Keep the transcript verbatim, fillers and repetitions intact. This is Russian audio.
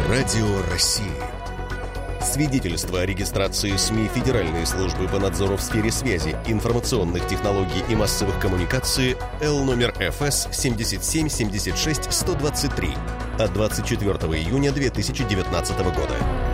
Радио России. Свидетельство о регистрации СМИ Федеральной службы по надзору в сфере связи, информационных технологий и массовых коммуникаций Л номер Ф С семьдесят семь семьдесят шесть сто двадцать три от двадцать четвёртого июня две тысячи девятнадцатого года.